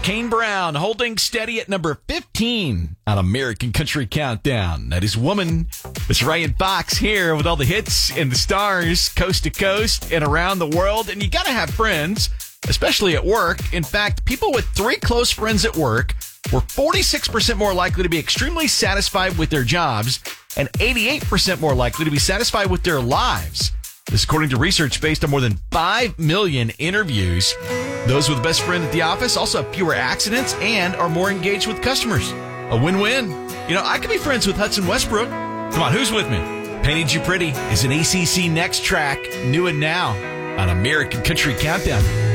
Kane Brown holding steady at number 15 on American Country Countdown. That is Woman. It's Ryan Fox here with all the hits and the stars coast to coast and around the world. And you got to have friends, especially at work. In fact, people with 3 close friends at work were 46% more likely to be extremely satisfied with their jobs and 88% more likely to be satisfied with their lives. This according to research based on more than 5 million interviews. Those with the best friend at the office also have fewer accidents and are more engaged with customers. A win-win. You know, I could be friends with Hudson Westbrook. Come on, who's with me? Painted You Pretty is an ACC Next track, new and now on American Country Countdown.